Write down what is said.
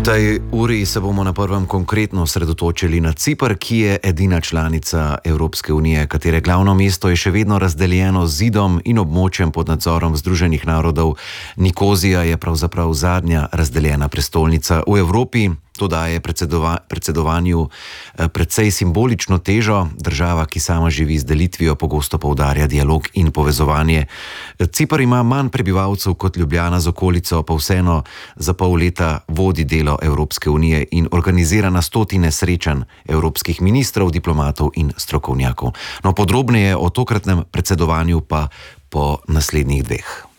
tej uri se bomo na prvem konkretno osredotočili na Ciper, ki je edina članica Evropske unije, katere glavno mesto je še vedno razdeljeno z zidom in območjem pod nadzorom Združenih narodov. Nikozija je pravzaprav zadnja razdeljena prestolnica v Evropi. To daje predsedovanju precej simbolično težo. Država, ki sama živi z delitvijo, pogosto poudarja dialog in povezovanje. Ciper ima manj prebivalcev kot Ljubljana z okolico, pa vseeno za pol leta vodi delo Evropske unije in organizira na stotine srečanj evropskih ministrov, diplomatov in strokovnjakov. No, podrobneje o tokratnem predsedovanju pa po naslednjih dveh.